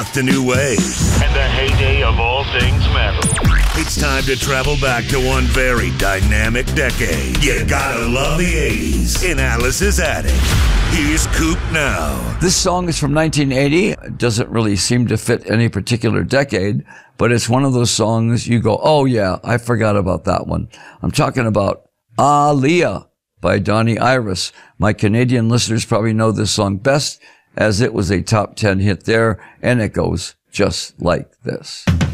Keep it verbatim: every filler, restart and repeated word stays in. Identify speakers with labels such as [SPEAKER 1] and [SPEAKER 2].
[SPEAKER 1] path to new ways.
[SPEAKER 2] And the heyday of all things metal.
[SPEAKER 1] It's time to travel back to one very dynamic decade. You gotta love the eighties in Alice's Attic. Here's Coop now.
[SPEAKER 3] This song is from nineteen eighty. It doesn't really seem to fit any particular decade, but it's one of those songs you go, oh yeah, I forgot about that one. I'm talking about Aaliyah by Donnie Iris. My Canadian listeners probably know this song best, as it was a top ten hit there, and it goes just like this.